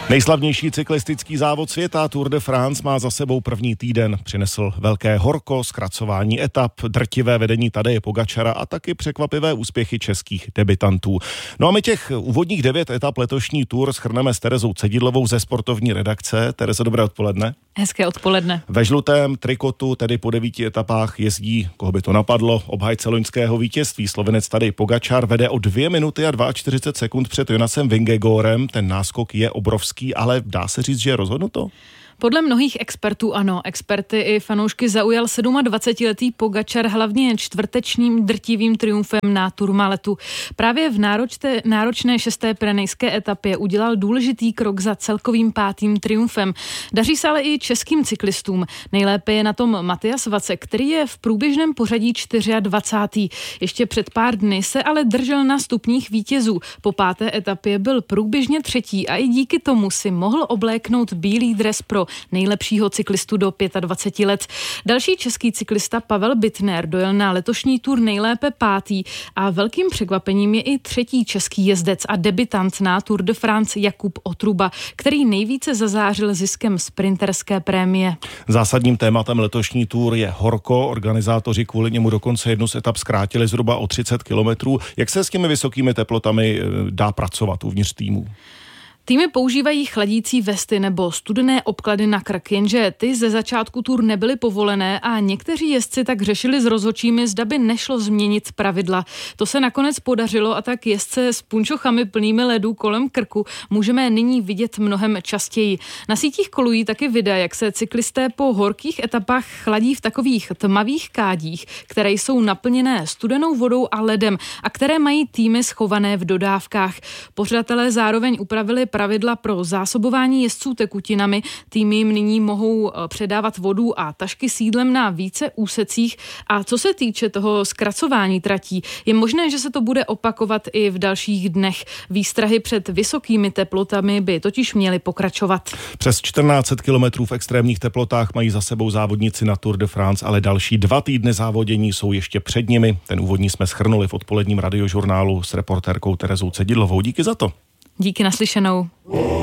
Nejslavnější cyklistický závod světa Tour de France má za sebou první týden. Přinesl velké horko, zkracování etap, drtivé vedení Tadeje Pogačara a taky překvapivé úspěchy českých debutantů. No a my těch úvodních 9 etap letošní Tour shrneme s Terezou Cedidlovou ze sportovní redakce. Terezo, dobré odpoledne. Hezké odpoledne. Ve žlutém trikotu, tedy po 9 etapách, jezdí, koho by to napadlo, obhájce loňského vítězství. Slovenec Tadej Pogačar vede o 2 minuty a 42 sekund před Jonasem Vingegaardem. Ten náskok je obrovský, ale dá se říct, že je rozhodnuto? Podle mnohých expertů ano. Experty i fanoušky zaujal 27letý Pogačar hlavně čtvrtečním drtivým triumfem na Tourmaletu. Právě v náročné 6. pyrenejské etapě udělal důležitý krok za celkovým 5. triumfem. Daří se ale i českým cyklistům. Nejlépe je na tom Matyas Vacek, který je v průběžném pořadí 24. Ještě před pár dny se ale držel na stupních vítězů. Po 5. etapě byl průběžně 3. a i díky tomu si mohl obléknout bílý dres pro nejlepšího cyklistu do 25 let. Další český cyklista Pavel Bittner dojel na letošní Tour nejlépe 5. a velkým překvapením je i 3. český jezdec a debutant na Tour de France Jakub Otruba, který nejvíce zazářil ziskem sprinterské prémie. Zásadním tématem letošní Tour je horko. Organizátoři kvůli němu dokonce jednu z etap zkrátili zhruba o 30 kilometrů. Jak se s těmi vysokými teplotami dá pracovat uvnitř týmu? Týmy používají chladící vesty nebo studené obklady na krk, jenže ty ze začátku Tour nebyly povolené a někteří jezdci tak řešili s rozhodčími, zda by nešlo změnit pravidla. To se nakonec podařilo a tak jezdce s punčochami plnými ledů kolem krku můžeme nyní vidět mnohem častěji. Na sítích kolují taky videa, jak se cyklisté po horkých etapách chladí v takových tmavých kádích, které jsou naplněné studenou vodou a ledem a které mají týmy schované v dodávkách. Pořadatelé zároveň upravili pravidla pro zásobování jezdců tekutinami. Týmy jim nyní mohou předávat vodu a tašky s jídlem na více úsecích. A co se týče toho zkracování tratí, je možné, že se to bude opakovat i v dalších dnech. Výstrahy před vysokými teplotami by totiž měly pokračovat. Přes 1400 kilometrů v extrémních teplotách mají za sebou závodníci na Tour de France, ale další 2 týdny závodění jsou ještě před nimi. Ten úvodní jsme shrnuli v odpoledním radiožurnálu s reportérkou Terezou Cedidlovou. Díky za to. Díky, naslyšenou.